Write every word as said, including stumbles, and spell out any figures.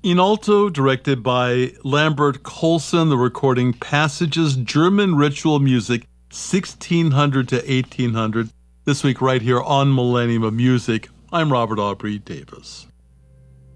In Alto, directed by Lambert Colson, the recording Passages, German Ritual Music, sixteen hundred to eighteen hundred. This week right here on Millennium of Music, I'm Robert Aubrey Davis.